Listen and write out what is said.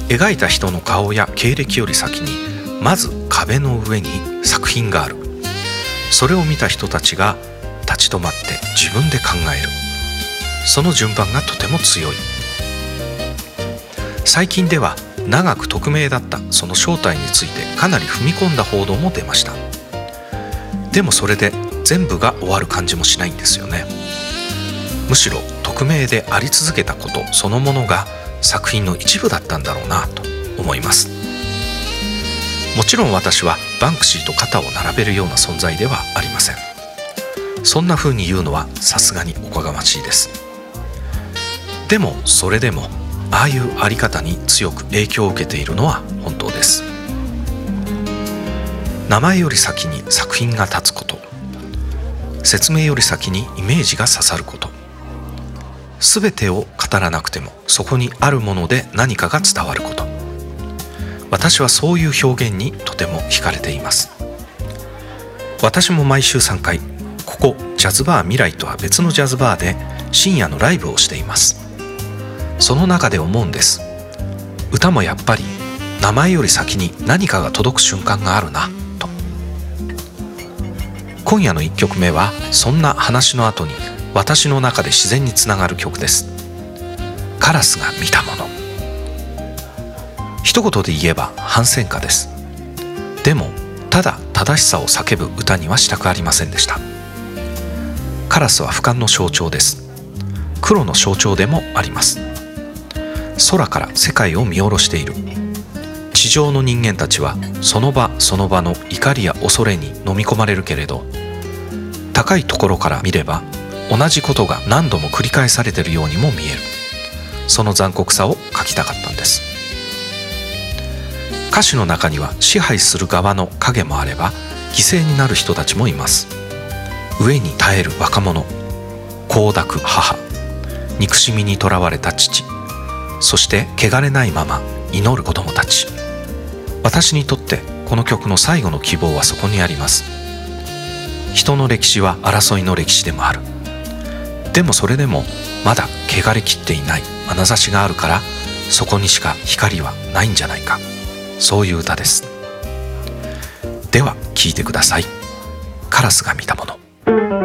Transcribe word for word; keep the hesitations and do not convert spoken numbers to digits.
描いた人の顔や経歴より先にまず壁の上に作品がある。それを見た人たちが立ち止まって自分で考える。その順番がとても強い。最近では長く匿名だったその正体についてかなり踏み込んだ報道も出ました。でもそれで全部が終わる感じもしないんですよね。むしろ匿名であり続けたことそのものが作品の一部だったんだろうなと思います。もちろん私はバンクシーと肩を並べるような存在ではありません。そんな風に言うのはさすがにおこがましいです。でもそれでもああいうあり方に強く影響を受けているのは本当です。名前より先に作品が立つこと、説明より先にイメージが刺さること、すべてを語らなくてもそこにあるもので何かが伝わること、私はそういう表現にとても惹かれています。私も毎週さんかいここジャズバー未来とは別のジャズバーで深夜のライブをしています。その中で思うんです。歌もやっぱり名前より先に何かが届く瞬間があるなと。今夜のいっきょくめはそんな話の後に私の中で自然につながる曲です。カラスが見たもの。一言で言えば反戦歌です。でもただ正しさを叫ぶ歌にはしたくありませんでした。カラスは俯瞰の象徴です。黒の象徴でもあります。空から世界を見下ろしている。地上の人間たちはその場その場の怒りや恐れに飲み込まれるけれど、高いところから見れば同じことが何度も繰り返されているようにも見える。その残酷さを書きたかったんです。歌詞の中には支配する側の影もあれば犠牲になる人たちもいます。飢えに耐える若者、子を抱く母、憎しみにとらわれた父、そして汚れないまま祈る子供たち。私にとってこの曲の最後の希望はそこにあります。人の歴史は争いの歴史でもある。でもそれでもまだ汚れきっていない眼差しがあるから、そこにしか光はないんじゃないか。そういう歌です。では聴いてください。カラスが見たもの。